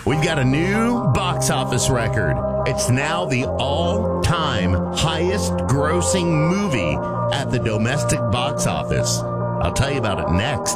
We've got a new box office record. It's now the all-time highest grossing movie at the domestic box office. I'll tell you about it next.